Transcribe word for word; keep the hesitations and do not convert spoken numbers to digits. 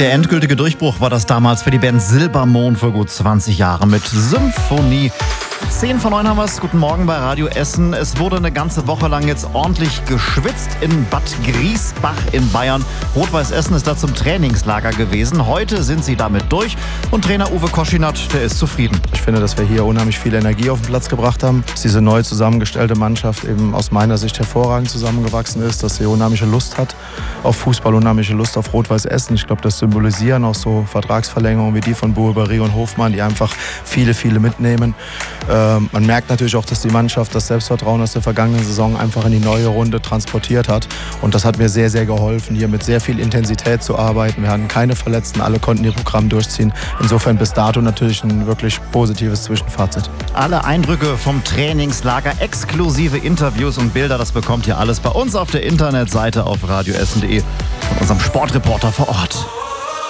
Der endgültige Durchbruch war das damals für die Band Silbermond vor gut zwanzig Jahren mit Symphonie. zehn vor neun haben wir es. Guten Morgen bei Radio Essen. Es wurde eine ganze Woche lang jetzt ordentlich geschwitzt in Bad Griesbach in Bayern. Rot-Weiß Essen ist da zum Trainingslager gewesen. Heute sind sie damit durch und Trainer Uwe Koschinat, der ist zufrieden. Ich finde, dass wir hier unheimlich viel Energie auf den Platz gebracht haben. Dass diese neu zusammengestellte Mannschaft eben aus meiner Sicht hervorragend zusammengewachsen ist, dass sie unheimliche Lust hat auf Fußball, unheimliche Lust auf Rot-Weiß Essen. Ich glaube, das symbolisieren auch so Vertragsverlängerungen wie die von Boubary und Hofmann, die einfach viele, viele mitnehmen. Ähm, man merkt natürlich auch, dass die Mannschaft das Selbstvertrauen aus der vergangenen Saison einfach in die neue Runde transportiert hat. Und das hat mir sehr, sehr geholfen, hier mit sehr viel Intensität zu arbeiten. Wir hatten keine Verletzten, alle konnten ihr Programm durchziehen. Insofern bis dato natürlich ein wirklich positives Zwischenfazit. Alle Eindrücke vom Trainingslager, exklusive Interviews und Bilder, das bekommt ihr alles bei uns auf der Internetseite auf radioessen punkt de von unserem Sportreporter vor Ort.